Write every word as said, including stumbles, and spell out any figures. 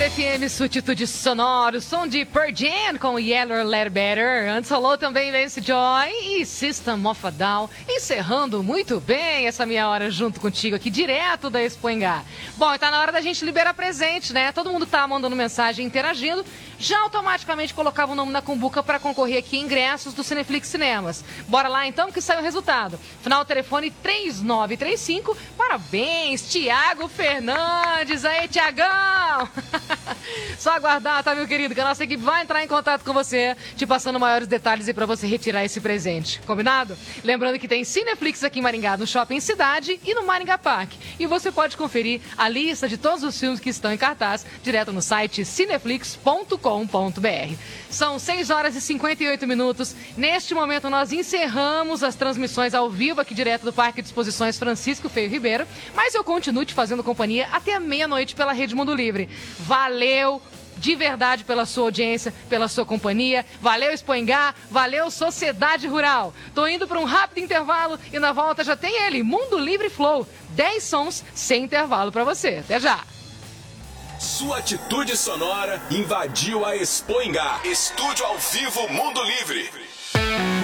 Livre F M, sua atitude sonora, o som de Pearl Jam com Yellow Let Better. Antes rolou também Lance Joy e System of a Down. Encerrando muito bem essa meia hora junto contigo aqui, direto da Expo Engá. Bom, e tá na hora da gente liberar presente, né? Todo mundo tá mandando mensagem, interagindo. Já automaticamente colocava o nome na cumbuca para concorrer aqui em ingressos do Cineflix Cinemas. Bora lá então que saiu o resultado. Final telefone três nove três cinco. Parabéns, Tiago Fernandes. Aí, Tiagão! Só aguardar, tá, meu querido, que a nossa equipe vai entrar em contato com você, te passando maiores detalhes e para você retirar esse presente. Combinado? Lembrando que tem Cineflix aqui em Maringá, no Shopping Cidade e no Maringá Park. E você pode conferir a lista de todos os filmes que estão em cartaz direto no site cineflix ponto com ponto br. São seis horas e cinquenta e oito minutos. Neste momento nós encerramos as transmissões ao vivo aqui direto do Parque de Exposições Francisco Feio Ribeiro, mas eu continuo te fazendo companhia até a meia-noite pela Rede Mundo Livre. Valeu de verdade pela sua audiência, pela sua companhia. Valeu, Expo Engá. Valeu, Sociedade Rural. Tô indo para um rápido intervalo e na volta já tem ele, Mundo Livre Flow. dez sons sem intervalo para você. Até já. Sua atitude sonora invadiu a Expo Engá. Estúdio ao vivo Mundo Livre.